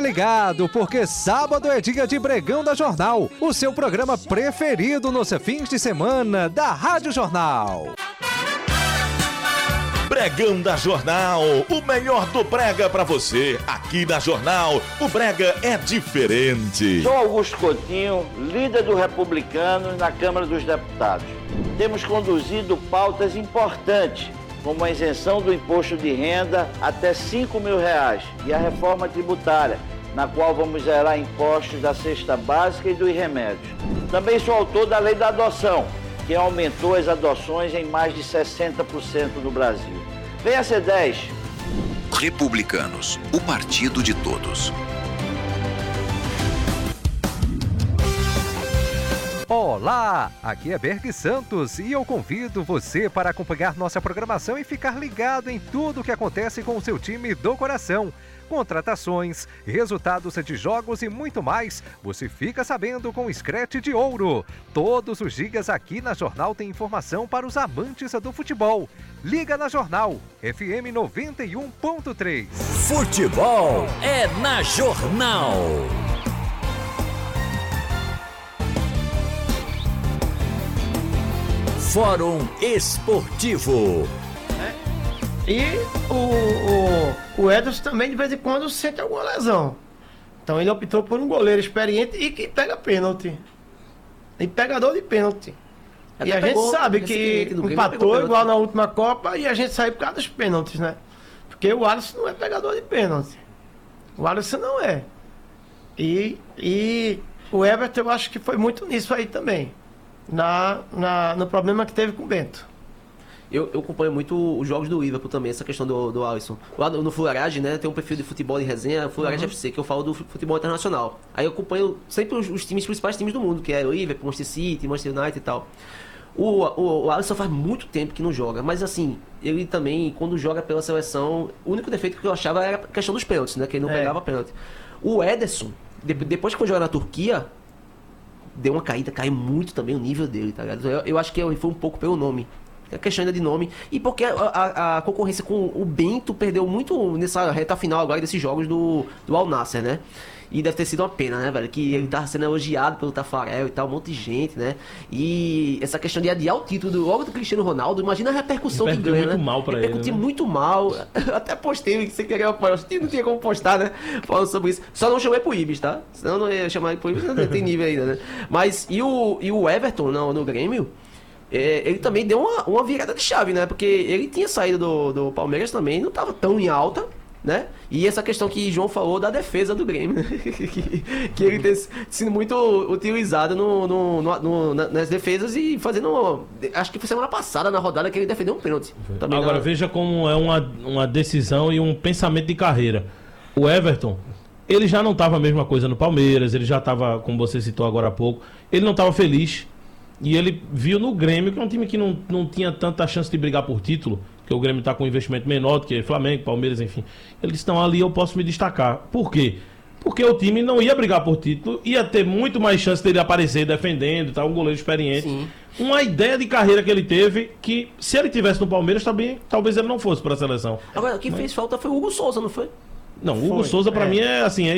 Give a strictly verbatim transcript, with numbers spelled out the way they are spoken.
Fique ligado, porque sábado é dia de Bregão da Jornal, o seu programa preferido nos fins de semana da Rádio Jornal. Bregão da Jornal, o melhor do brega pra você. Aqui na Jornal, o brega é diferente. Sou Augusto Coutinho, líder do Republicanos na Câmara dos Deputados. Temos conduzido pautas importantes, como a isenção do imposto de renda até cinco mil reais e a reforma tributária, na qual vamos zerar impostos da cesta básica e dos remédios. Também sou autor da lei da adoção, que aumentou as adoções em mais de sessenta por cento no Brasil. Venha ser dez. Republicanos, o partido de todos. Olá, aqui é Berg Santos e eu convido você para acompanhar nossa programação e ficar ligado em tudo o que acontece com o seu time do coração. Contratações, resultados de jogos e muito mais, você fica sabendo com o Scratch de Ouro. Todos os dias aqui na Jornal tem informação para os amantes do futebol. Liga na Jornal, F M noventa e um ponto três. Futebol é na Jornal. Fórum Esportivo. E o, o, o Ederson também de vez em quando sente alguma lesão. Então ele optou por um goleiro experiente e que pega pênalti. E pegador de pênalti. Até e a pegou, gente sabe que empatou igual na última Copa e a gente saiu por causa dos pênaltis, né? Porque o Alisson não é pegador de pênalti. O Alisson não é. E, e o Everton eu acho que foi muito nisso aí também. Na, na, no problema que teve com o Bento. Eu, eu acompanho muito os jogos do Liverpool também, essa questão do, do Alisson. Lá no, no Fularage, né, tem um perfil de futebol de resenha, Fularage uhum. F C, que eu falo do futebol internacional. Aí eu acompanho sempre os, os times, os principais times do mundo, que é o Liverpool, Manchester City, Manchester United e tal. O, o, o Alisson faz muito tempo que não joga, mas assim, ele também, quando joga pela seleção, o único defeito que eu achava era a questão dos pênaltis, né, que ele não é. pegava pênalti. O Ederson, de, depois que foi jogar na Turquia, deu uma caída, caiu muito também o nível dele, tá ligado? Eu, eu acho que foi um pouco pelo nome. A questão ainda de nome. E porque a, a, a concorrência com o Bento perdeu muito nessa reta final agora desses jogos do, do Al Nassr, né? E deve ter sido uma pena, né, velho? Que ele tava sendo elogiado pelo Tafarel e tal, um monte de gente, né? E essa questão de adiar o título do, logo do Cristiano Ronaldo, imagina a repercussão que ganha, muito né? mal pra ele, né? muito mal. Até postei que você queria apoiar. Não tinha como postar, né? Falando sobre isso. Só não chamei pro Ibis, tá? Senão não ia chamar pro Ibis, não tem nível ainda, né? Mas, e o, e o Everton no, no Grêmio? É, ele também deu uma, uma virada de chave, né? Porque ele tinha saído do, do Palmeiras também, não estava tão em alta, né? E essa questão que João falou da defesa do Grêmio, né? que, que ele tem sido muito utilizado no, no, no, no, nas defesas e fazendo... Acho que foi semana passada, na rodada, que ele defendeu um pênalti. Também Agora, na... veja como é uma, uma decisão e um pensamento de carreira. O Everton, ele já não estava a mesma coisa no Palmeiras, ele já estava, como você citou agora há pouco, ele não estava feliz. E ele viu no Grêmio, que é um time que não, não tinha tanta chance de brigar por título, que o Grêmio está com um investimento menor do que Flamengo, Palmeiras, enfim. Ele disse, não, ali eu posso me destacar. Por quê? Porque o time não ia brigar por título, ia ter muito mais chance dele aparecer defendendo, tá, um goleiro experiente. Sim. Uma ideia de carreira que ele teve, que se ele tivesse no Palmeiras, também, talvez ele não fosse para a seleção. Agora, o que Mas... fez falta foi o Hugo Souza, não foi? Não, o Hugo foi, Souza para é. mim é assim, é